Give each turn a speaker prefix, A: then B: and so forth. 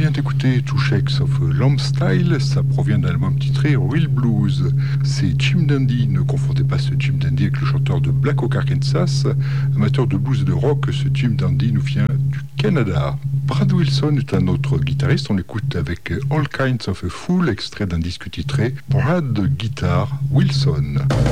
A: vient d'écouter Two Shakes of Lamb Style, ça provient d'un album titré Real Blues. C'est Jim Dandy, ne confondez pas ce Jim Dandy avec le chanteur de Black Oak Arkansas. Amateur de blues et de rock, ce Jim Dandy nous vient du Canada. Brad Wilson est un autre guitariste, on l'écoute avec All Kinds of a Fool, extrait d'un disque titré Brad Guitar Wilson.